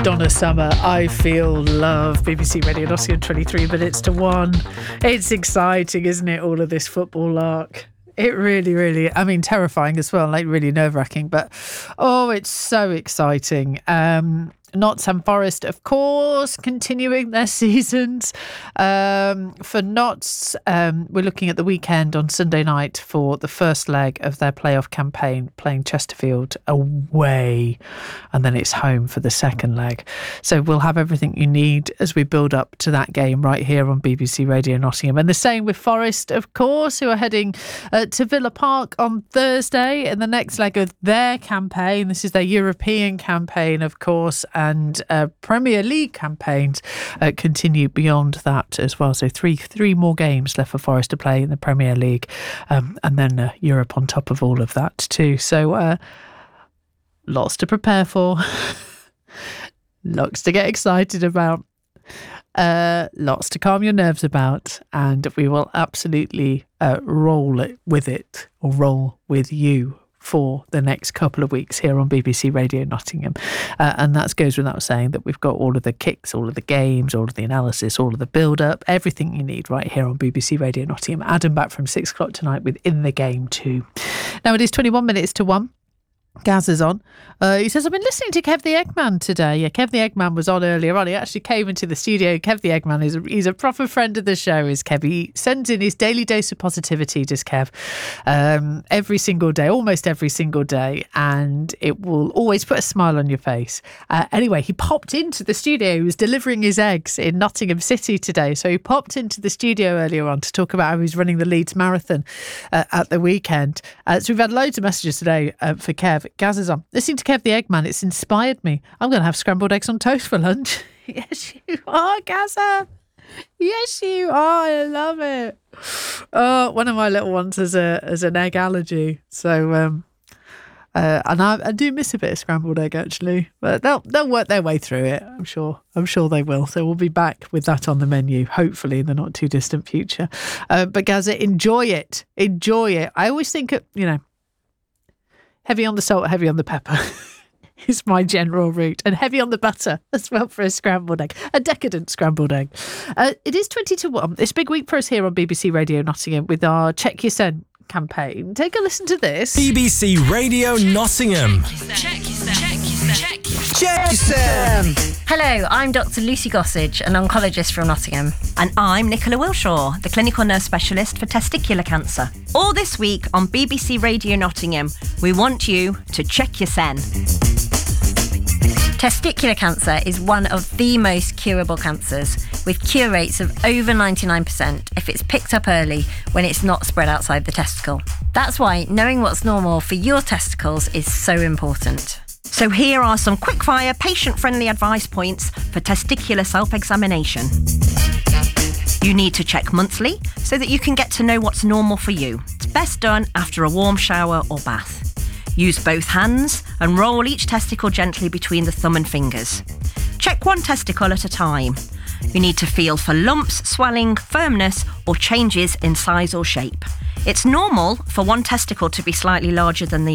Donna Summer, I Feel Love. BBC Radio Nottingham, 23 minutes to 1. It's exciting, isn't it, all of this football lark? It really, I mean, terrifying as well, like really nerve-wracking, but it's so exciting. Notts and Forest, of course, continuing their seasons. For Notts, we're looking at the weekend on Sunday night for the first leg of their playoff campaign, playing Chesterfield away, and then it's home for the second leg. So we'll have everything you need as we build up to that game right here on BBC Radio Nottingham. And the same with Forest, of course, who are heading to Villa Park on Thursday in the next leg of their campaign. This is their European campaign, of course, and Premier League campaigns continue beyond that as well. So three more games left for Forest to play in the Premier League, and then Europe on top of all of that too. So lots to prepare for, lots to get excited about, lots to calm your nerves about, and we will absolutely roll with you for the next couple of weeks here on BBC Radio Nottingham. And that goes without saying that we've got all of the kicks, all of the games, all of the analysis, all of the build-up, everything you need right here on BBC Radio Nottingham. Adam back from 6 o'clock tonight with In the Game too. Now it is 21 minutes to 1. Gaz is on. He says, I've been listening to Kev the Eggman today. Yeah, Kev the Eggman was on earlier on. He actually came into the studio. Kev the Eggman he's a proper friend of the show, is Kev. He sends in his daily dose of positivity, does Kev, every single day, almost every single day, and it will always put a smile on your face. Anyway, he popped into the studio. He was delivering his eggs in Nottingham City today, so he popped into the studio earlier on to talk about how he's running the Leeds Marathon at the weekend. So we've had loads of messages today for Kev. Gaz is on. Listening to Kev the Eggman, it's inspired me. I'm going to have scrambled eggs on toast for lunch. Yes, you are, Gaza. Yes, you are. I love it. One of my little ones has an egg allergy. So, and I do miss a bit of scrambled egg, actually. But they'll work their way through it, I'm sure. I'm sure they will. So we'll be back with that on the menu, hopefully in the not too distant future. But Gaza, enjoy it. Enjoy it. I always think, heavy on the salt, heavy on the pepper is my general route. And heavy on the butter as well for a scrambled egg. A decadent scrambled egg. It is 20 to 1. It's a big week for us here on BBC Radio Nottingham with our Check Your Scent campaign. Take a listen to this. BBC Radio Nottingham. Check your Scent. Hello, I'm Dr. Lucy Gossage, an oncologist from Nottingham. And I'm Nicola Wilshaw, the clinical nurse specialist for testicular cancer. All this week on BBC Radio Nottingham, we want you to check your sen. Testicular cancer is one of the most curable cancers, with cure rates of over 99% if it's picked up early when it's not spread outside the testicle. That's why knowing what's normal for your testicles is so important. So here are some quick-fire, patient-friendly advice points for testicular self-examination. You need to check monthly so that you can get to know what's normal for you. It's best done after a warm shower or bath. Use both hands and roll each testicle gently between the thumb and fingers. Check one testicle at a time. You need to feel for lumps, swelling, firmness, or changes in size or shape. It's normal for one testicle to be slightly larger than the